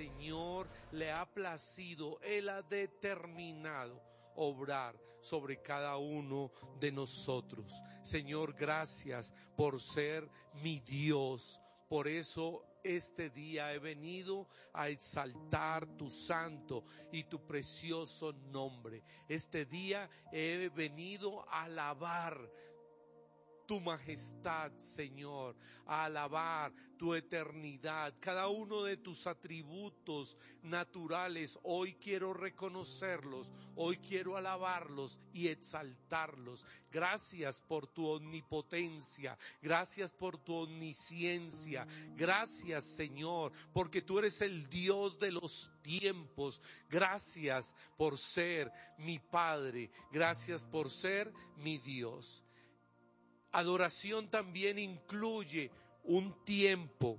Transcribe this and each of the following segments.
Señor le ha placido, Él ha determinado obrar sobre cada uno de nosotros. Señor, gracias por ser mi Dios. Por eso este día he venido a exaltar tu santo y tu precioso nombre. Este día he venido a alabar tu majestad, Señor, a alabar tu eternidad, cada uno de tus atributos naturales. Hoy quiero reconocerlos, hoy quiero alabarlos y exaltarlos. Gracias por tu omnipotencia, gracias por tu omnisciencia, gracias, Señor, porque tú eres el Dios de los tiempos. Gracias por ser mi Padre, gracias por ser mi Dios. Adoración también incluye un tiempo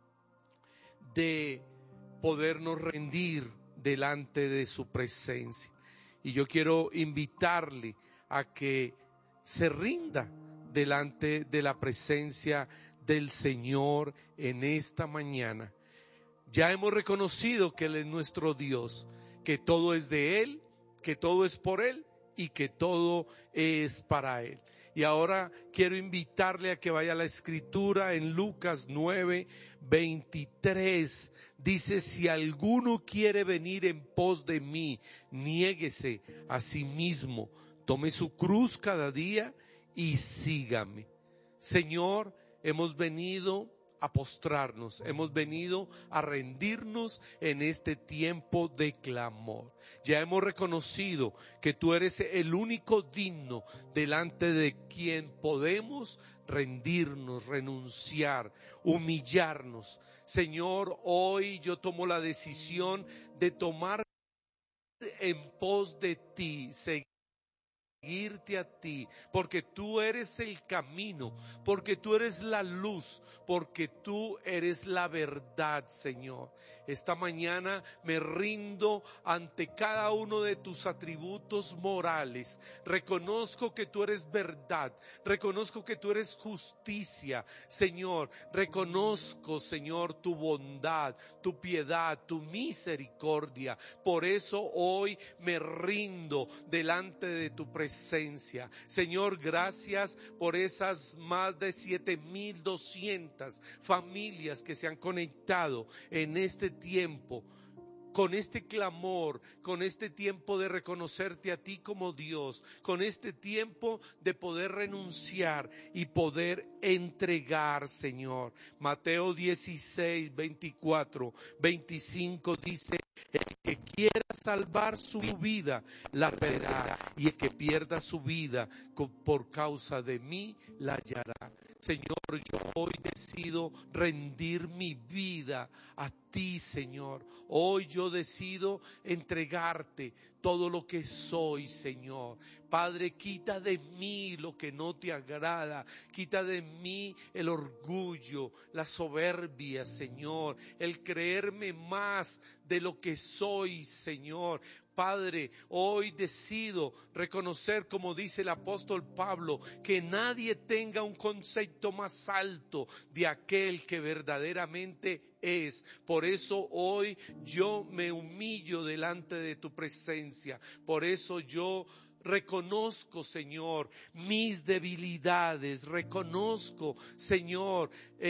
de podernos rendir delante de su presencia. Y yo quiero invitarle a que se rinda delante de la presencia del Señor en esta mañana. Ya hemos reconocido que Él es nuestro Dios, que todo es de Él, que todo es por Él y que todo es para Él. Y ahora quiero invitarle a que vaya a la escritura en Lucas 9:23. Dice: si alguno quiere venir en pos de mí, niéguese a sí mismo, tome su cruz cada día y sígame. Señor, hemos venido a postrarnos, hemos venido a rendirnos en este tiempo de clamor. Ya hemos reconocido que tú eres el único digno delante de quien podemos rendirnos, renunciar, humillarnos. Señor, hoy yo tomo la decisión de tomar en pos de ti, seguirte a ti, porque tú eres el camino, porque tú eres la luz, porque tú eres la verdad, Señor. Esta mañana me rindo ante cada uno de tus atributos morales. Reconozco que tú eres verdad, reconozco que tú eres justicia, Señor. Reconozco, Señor, tu bondad, tu piedad, tu misericordia. Por eso hoy me rindo delante de tu presencia. Señor, gracias por esas más de 7,200 familias que se han conectado en este tiempo, con este clamor, con este tiempo de reconocerte a ti como Dios, con este tiempo de poder renunciar y poder entregar, Señor. Mateo 16, 24, 25 dice: el que quiera salvar su vida, la perderá, y el que pierda su vida por causa de mí, la hallará. Señor, yo hoy decido rendir mi vida a ti, Señor. Hoy yo decido entregarte todo lo que soy, Señor. Padre, quita de mí lo que no te agrada, quita de mí el orgullo, la soberbia, Señor, el creerme más de lo que soy, Señor. Padre, hoy decido reconocer, como dice el apóstol Pablo, que nadie tenga un concepto más alto de aquel que verdaderamente es. Por eso hoy yo me humillo delante de tu presencia. Por eso yo reconozco, Señor, mis debilidades. Reconozco, Señor,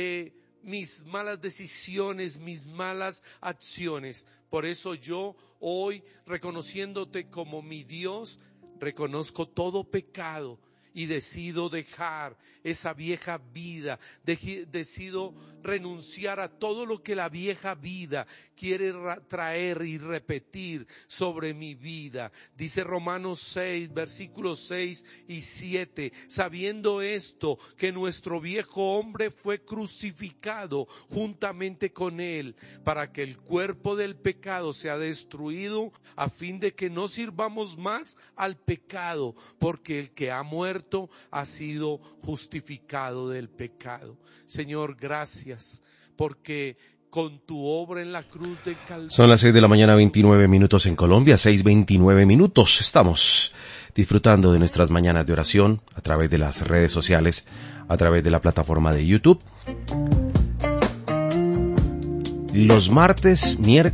mis malas decisiones, mis malas acciones. Por eso yo hoy, reconociéndote como mi Dios, reconozco todo pecado y decido dejar esa vieja vida, decido renunciar a todo lo que la vieja vida quiere traer y repetir sobre mi vida. Dice Romanos 6, versículos 6 y 7, sabiendo esto, que nuestro viejo hombre fue crucificado juntamente con él, para que el cuerpo del pecado sea destruido, a fin de que no sirvamos más al pecado, porque el que ha muerto ha sido justificado del pecado. Señor, gracias, porque con tu obra en la cruz del Calvario. Son las 6 de la mañana, 29 minutos en Colombia, 6:29 minutos. Estamos disfrutando de nuestras mañanas de oración a través de las redes sociales, a través de la plataforma de YouTube. Los martes, miércoles